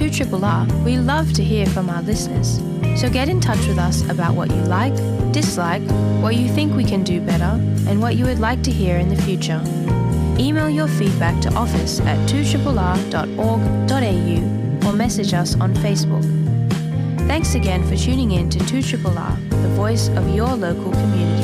2RRR, we love to hear from our listeners. So get in touch with us about what you like, dislike, what you think we can do better, and what you would like to hear in the future. Email your feedback to office@2RRR.org.au or message us on Facebook. Thanks again for tuning in to 2RRR, the voice of your local community.